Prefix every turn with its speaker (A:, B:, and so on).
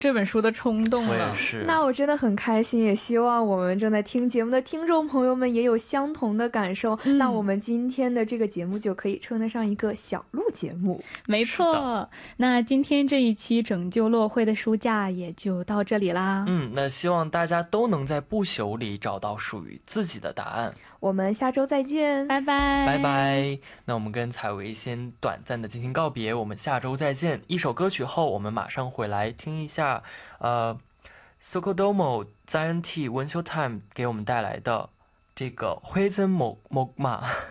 A: 这本书的冲动
B: 我
A: 了。
B: 也是。
C: 那我真的很开心，也希望我们正在听节目的听众朋友们也有相同的感受。那我们今天的这个节目就可以称得上一个小录节目。
A: 没错，那今天这一期拯救洛慧的书架也就到这里啦。
B: 那希望大家都能在不朽里找到属于自己的答案。
C: 我们下周再见，
A: 拜拜
B: 拜拜。那我们跟采薇先短暂的进行告别，我们下周再见。一首歌曲后，我们马上回来听一下Sokodomo Zion T 文秀 Time 给我们带来的这个灰真木马。